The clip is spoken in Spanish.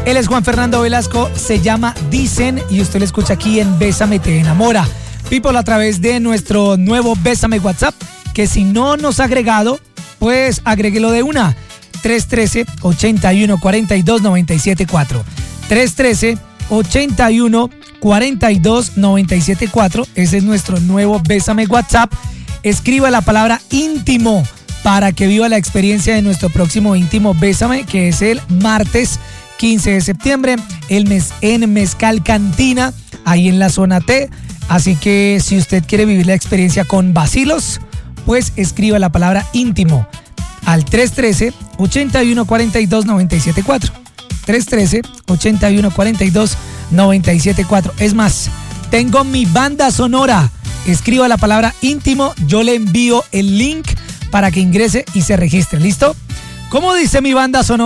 Él es Juan Fernando Velasco, se llama Dicen y usted lo escucha aquí en Bésame Te Enamora. People, a través de nuestro nuevo Bésame WhatsApp, que si no nos ha agregado, pues agréguelo de una. 313-81-42-974. 313-81-42-974. Ese es nuestro nuevo Bésame WhatsApp. Escriba la palabra íntimo para que viva la experiencia de nuestro próximo íntimo Bésame, que es el martes 15 de septiembre, en Mezcal Cantina, ahí en la zona T. Así que si usted quiere vivir la experiencia con vacilos, pues escriba la palabra íntimo al 313-81-42-974. 313-81-42-974. Es más, tengo mi banda sonora. Escriba la palabra íntimo, yo le envío el link para que ingrese y se registre. ¿Listo? ¿Cómo dice mi banda sonora?